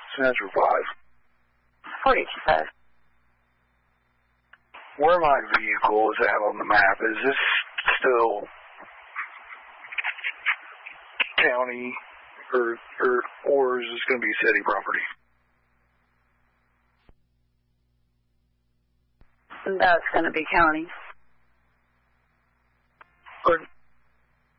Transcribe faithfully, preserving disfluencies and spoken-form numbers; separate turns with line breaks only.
Metro five.
forty-two five.
Where my vehicle is at on the map, is this still county, or, or, or is this going to be city property?
That's going to be county.
Good.